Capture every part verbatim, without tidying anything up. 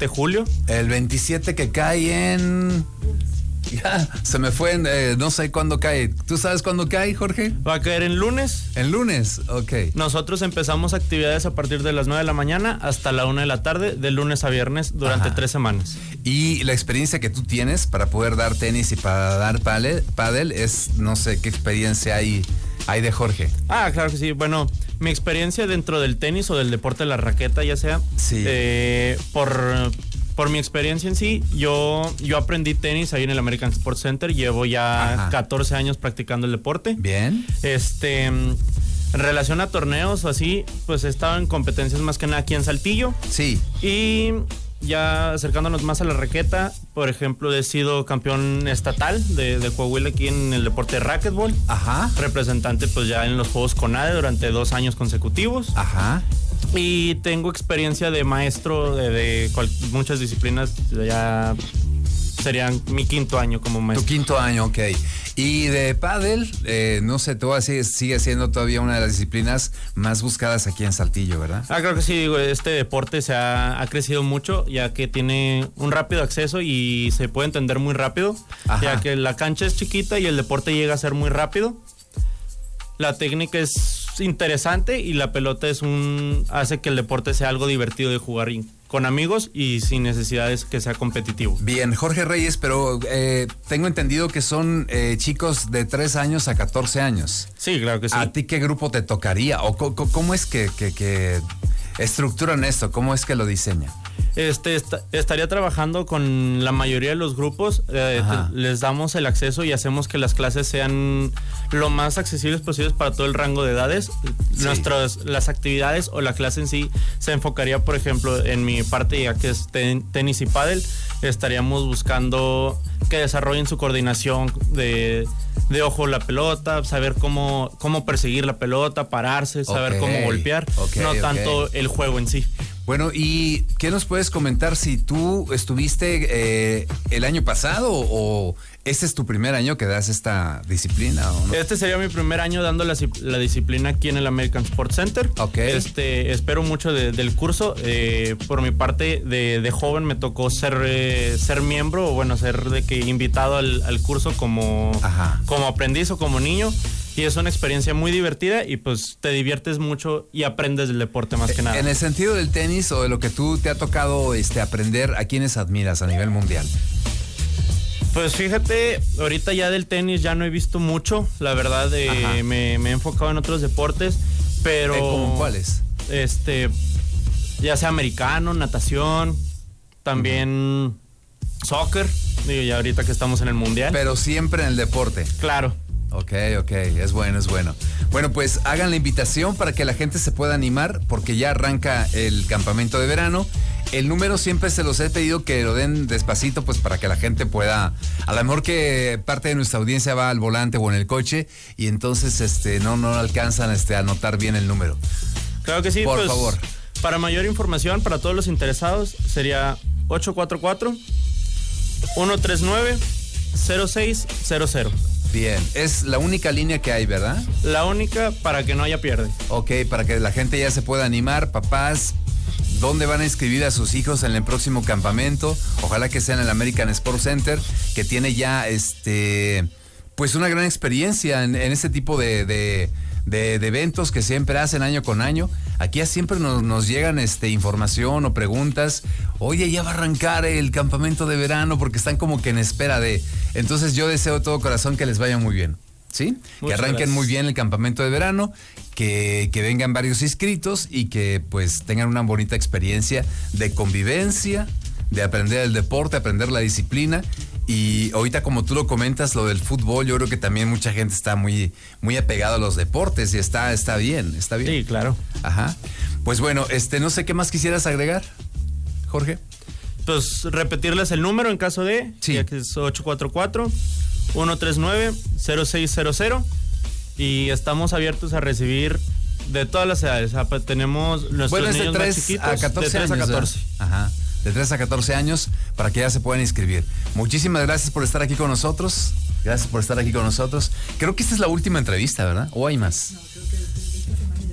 veintisiete de julio. El veintisiete que cae en... Ya, se me fue, eh, no sé cuándo cae. ¿Tú sabes cuándo cae, Jorge? Va a caer en lunes. En lunes, ok. Nosotros empezamos actividades a partir de las nueve de la mañana hasta la una de la tarde, de lunes a viernes, durante Ajá. tres semanas. Y la experiencia que tú tienes para poder dar tenis y para dar pádel, pádel es, no sé, ¿qué experiencia hay, hay de Jorge? Ah, claro que sí. Bueno, mi experiencia dentro del tenis o del deporte de la raqueta, ya sea, sí. eh, por... Por mi experiencia en sí, yo, yo aprendí tenis ahí en el American Sports Center. Llevo ya Ajá. catorce años practicando el deporte. Bien. Este, en relación a torneos o así, pues he estado en competencias más que nada aquí en Saltillo. Sí. Y ya acercándonos más a la raqueta, por ejemplo, he sido campeón estatal de, de Coahuila aquí en el deporte de racquetball. Ajá. Representante pues ya en los Juegos CONADE durante dos años consecutivos. Ajá. Y tengo experiencia de maestro de, de cual, muchas disciplinas, ya serían mi quinto año como maestro. Tu quinto año, ok. Y de pádel, eh, no sé, tú así sigue siendo todavía una de las disciplinas más buscadas aquí en Saltillo, ¿verdad? Ah, creo que sí, digo, este deporte se ha, ha crecido mucho, ya que tiene un rápido acceso y se puede entender muy rápido, Ajá. ya que la cancha es chiquita y el deporte llega a ser muy rápido. La técnica es interesante y la pelota es un hace que el deporte sea algo divertido de jugar con amigos y sin necesidades que sea competitivo. Bien, Jorge Reyes, pero eh, tengo entendido que son eh, chicos de tres años a catorce años. Sí, claro que sí. ¿A ti qué grupo te tocaría? ¿O co- co- cómo es que, que, que estructuran esto? ¿Cómo es que lo diseñan? Este est- estaría trabajando con la mayoría de los grupos, eh, te, les damos el acceso y hacemos que las clases sean lo más accesibles posibles para todo el rango de edades. Sí. Nuestras las actividades o la clase en sí se enfocaría, por ejemplo, en mi parte, ya que es ten, tenis y pádel, estaríamos buscando que desarrollen su coordinación de, de ojo la pelota, saber cómo, cómo perseguir la pelota, pararse, saber okay. cómo golpear, okay, no okay. tanto el juego en sí. Bueno, ¿y qué nos puedes comentar si tú estuviste eh, el año pasado o este es tu primer año que das esta disciplina? ¿O no? Este sería mi primer año dando la, la disciplina aquí en el American Sports Center. Ok. Este, espero mucho de, del curso. Eh, por mi parte, de, de joven me tocó ser, eh, ser miembro, o bueno, ser de que invitado al, al curso como, como aprendiz o como niño. Y es una experiencia muy divertida y pues te diviertes mucho y aprendes del deporte más que nada. En el sentido del tenis o de lo que tú te ha tocado este, aprender, ¿a quiénes admiras a nivel mundial? Pues fíjate, ahorita ya del tenis ya no he visto mucho, la verdad, eh, me, me he enfocado en otros deportes, pero... ¿Cómo cuáles? Este, ya sea americano, natación, también uh-huh. soccer, digo, ya ahorita que estamos en el mundial. Pero siempre en el deporte. Claro. Ok, ok, es bueno, es bueno. Bueno, pues hagan la invitación para que la gente se pueda animar porque ya arranca el campamento de verano. El número siempre se los he pedido que lo den despacito, pues para que la gente pueda, a lo mejor que parte de nuestra audiencia va al volante o en el coche y entonces este no, no alcanzan este, a anotar bien el número. Claro que sí, por pues, favor. Para mayor información, para todos los interesados, sería ocho cuatro cuatro, uno tres nueve, cero seis cero cero. Bien, es la única línea que hay, ¿verdad? La única para que no haya pierde. Ok, para que la gente ya se pueda animar, papás, ¿dónde van a inscribir a sus hijos en el próximo campamento? Ojalá que sea en el American Sports Center, que tiene ya este, pues una gran experiencia en, en este tipo de, de, de, de eventos que siempre hacen año con año. Aquí siempre nos, nos llegan este, información o preguntas. Oye, ya va a arrancar el campamento de verano porque están como que en espera de... Entonces yo deseo de todo corazón que les vaya muy bien, ¿sí? Muchas que arranquen gracias. Muy bien el campamento de verano, que, que vengan varios inscritos y que pues tengan una bonita experiencia de convivencia, de aprender el deporte, aprender la disciplina. Y ahorita, como tú lo comentas, lo del fútbol, yo creo que también mucha gente está muy, muy apegada a los deportes y está, está bien, está bien. Sí, claro. Ajá. Pues bueno, este, no sé qué más quisieras agregar, Jorge. Pues repetirles el número en caso de, sí. ya que es ocho cuatro cuatro, uno tres nueve, cero seis cero cero y estamos abiertos a recibir de todas las edades. O sea, tenemos nuestros bueno, es de niños tres más chiquitos, a catorce de tres años, a catorce. Ajá. De tres a catorce años para que ya se puedan inscribir. Muchísimas gracias por estar aquí con nosotros. Gracias por estar aquí con nosotros. Creo que esta es la última entrevista, ¿verdad? ¿O hay más? No, creo que esta semana ya la...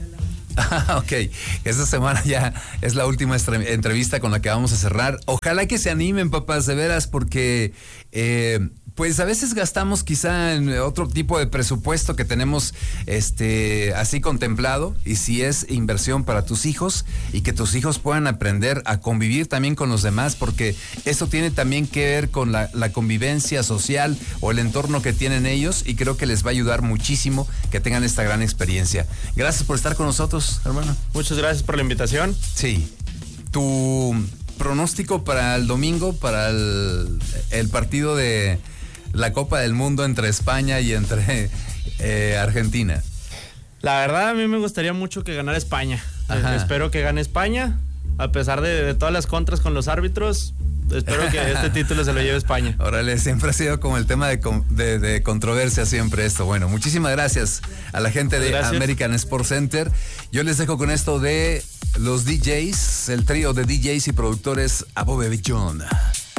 Ah, ok, esta semana ya es la última entrevista con la que vamos a cerrar. Ojalá que se animen, papás, de veras, porque eh, pues a veces gastamos quizá en otro tipo de presupuesto que tenemos este así contemplado, y si es inversión para tus hijos y que tus hijos puedan aprender a convivir también con los demás, porque eso tiene también que ver con la, la convivencia social o el entorno que tienen ellos, y creo que les va a ayudar muchísimo que tengan esta gran experiencia. Gracias por estar con nosotros, hermano. Muchas gracias por la invitación. Sí. Tu pronóstico para el domingo, para el, el partido de la Copa del Mundo entre España y entre eh, Argentina. La verdad, a mí me gustaría mucho que ganara España. Eh, espero que gane España, a pesar de, de todas las contras con los árbitros. Espero que este título se lo lleve España. Órale, siempre ha sido como el tema de, de, de controversia siempre esto. Bueno, muchísimas gracias a la gente de gracias. American Sports Center. Yo les dejo con esto de los D Js, el trío de D Js y productores Above Beyond.